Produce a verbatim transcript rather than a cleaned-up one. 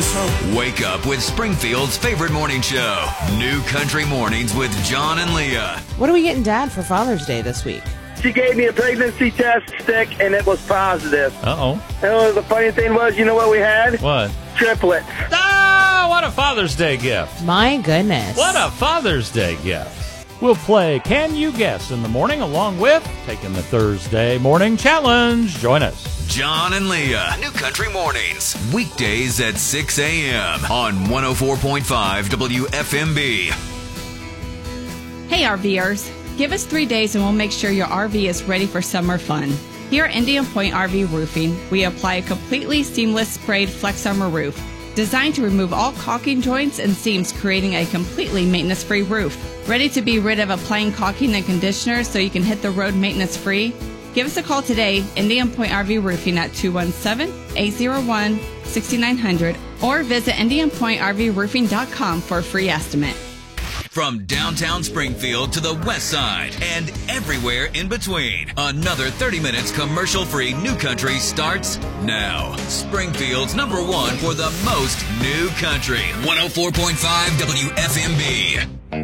Wake up with Springfield's favorite morning show, New Country Mornings with John and Leah. What are we getting Dad for Father's Day this week? She gave me a pregnancy test stick, and it was positive. Uh-oh. And the funny thing was, you know what we had? What? Triplets. Ah, what a Father's Day gift. My goodness. What a Father's Day gift. We'll play Can You Guess in the morning along with taking the Thursday morning challenge. Join us. John and Leah, New Country Mornings, weekdays at six a.m. on one oh four point five W F M B. Hey RVers, give us three days and we'll make sure your R V is ready for summer fun. Here at Indian Point R V Roofing, we apply a completely seamless sprayed Flex Armor roof, designed to remove all caulking joints and seams, creating a completely maintenance-free roof. Ready to be rid of applying caulking and conditioner so you can hit the road maintenance-free? Give us a call today, Indian Point R V Roofing at two one seven, eight oh one, six nine zero zero, or visit indian point r v roofing dot com for a free estimate. From downtown Springfield to the west side and everywhere in between, another thirty minutes commercial-free New Country starts now. Springfield's number one for the most New Country, one oh four point five W F M B.